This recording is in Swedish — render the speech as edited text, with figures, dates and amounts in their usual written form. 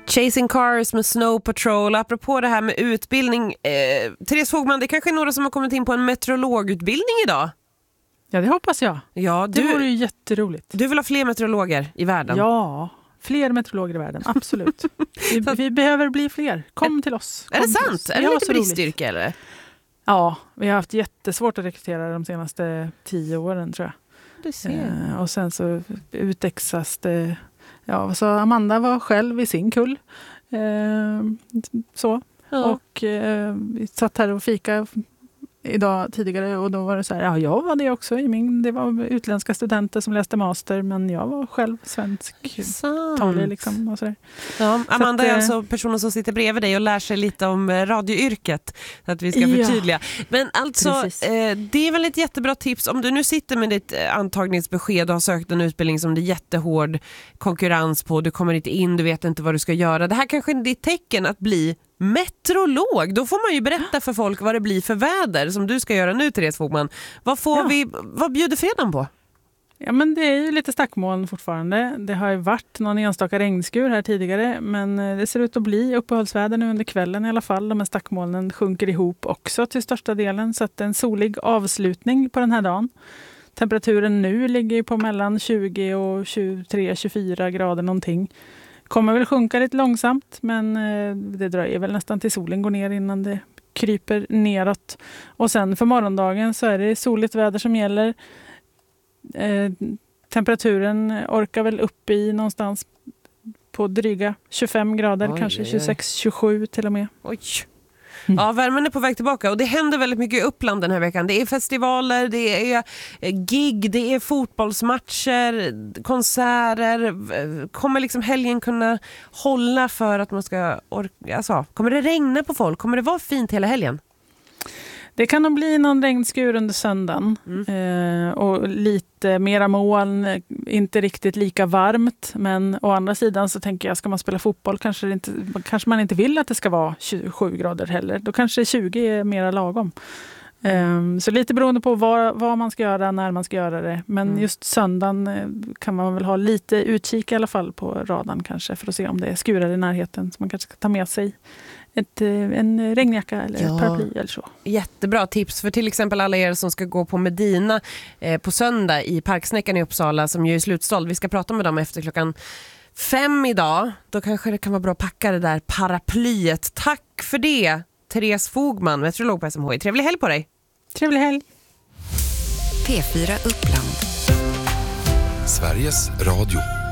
Chasing Cars med Snow Patrol. Apropå det här med utbildning, Therese Fogman, det kanske är några som har kommit in på en meteorologutbildning idag. Ja, det hoppas jag. Ja, det vore ju jätteroligt. Du vill ha fler meteorologer i världen? Ja, fler meteorologer i världen, absolut. vi behöver bli fler. Kom till oss. Är det sant? Är det lite bristyrke eller? Ja, vi har haft jättesvårt att rekrytera de senaste 10 åren tror jag. Du ser. Och sen så utexas det. Ja, så Amanda var själv i sin kull. Så. Ja. Och vi satt här och fika idag tidigare och då var det så här, ja, jag var det också det var utländska studenter som läste master, men jag var själv svensk-talig liksom och så där. Ja, Amanda är alltså personen som sitter bredvid dig och lär sig lite om radioyrket, så att vi ska förtydliga. Men alltså, det är väl ett jättebra tips om du nu sitter med ditt antagningsbesked och har sökt en utbildning som det är jättehård konkurrens på, du kommer inte in, du vet inte vad du ska göra. Det här kanske är ditt tecken att bli meteorolog. Då får man ju berätta för folk vad det blir för väder som du ska göra nu, Therese Fogman. Vad bjuder fredagen på? Ja, men det är ju lite stackmoln fortfarande. Det har ju varit någon enstaka regnskur här tidigare, men det ser ut att bli uppehållsväder nu under kvällen i alla fall. De här stackmolnen sjunker ihop också till största delen, så att det är en solig avslutning på den här dagen. Temperaturen nu ligger på mellan 20 och 23-24 grader någonting. Kommer väl sjunka lite långsamt, men det dröjer väl nästan till solen går ner innan det kryper neråt. Och sen för morgondagen så är det soligt väder som gäller. Temperaturen orkar väl upp i någonstans på dryga 25 grader, kanske 26-27 till och med. Oj. Ja, värmen är på väg tillbaka och det händer väldigt mycket i Uppland den här veckan. Det är festivaler, det är gig, det är fotbollsmatcher, konserter. Kommer liksom helgen kunna hålla för att man ska kommer det regna på folk? Kommer det vara fint hela helgen? Det kan nog bli någon regnskur under söndagen och lite mera moln, inte riktigt lika varmt, men å andra sidan så tänker jag, ska man spela fotboll kanske man inte vill att det ska vara 27 grader heller. Då kanske 20 är mera lagom. Så lite beroende på vad man ska göra, när man ska göra det. Men just söndagen kan man väl ha lite utkik i alla fall på radarn kanske, för att se om det är skurar i närheten, så man kanske ska ta med sig en regnjacka eller ett paraply eller så. Jättebra tips för till exempel alla er som ska gå på Medina på söndag i Parksnäckan i Uppsala, som ju är slutsåld. Vi ska prata med dem efter 5:00 idag. Då kanske det kan vara bra att packa det där paraplyet. Tack för det, Therese Fogman, meteorolog på SMHI. Trevlig helg på dig. Trevlig helg. P4 Uppland. Sveriges Radio.